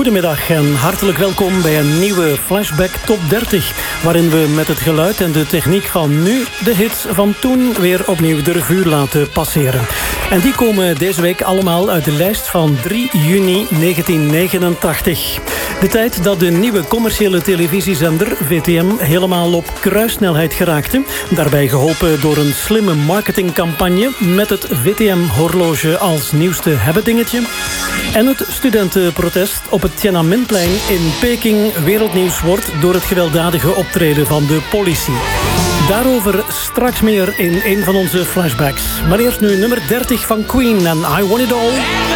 Goedemiddag en hartelijk welkom bij een nieuwe Flashback Top 30... waarin we met het geluid en de techniek van nu de hits van toen weer opnieuw de revue laten passeren. En die komen deze week allemaal uit de lijst van 3 juni 1989. De tijd dat de nieuwe commerciële televisiezender VTM helemaal op kruissnelheid geraakte. Daarbij geholpen door een slimme marketingcampagne met het VTM-horloge als nieuwste hebbedingetje. En het studentenprotest op het Tiananmenplein in Peking wereldnieuws wordt door het gewelddadige optreden van de politie. Daarover straks meer in een van onze flashbacks. Maar eerst nu nummer 30 van Queen en I Want It All.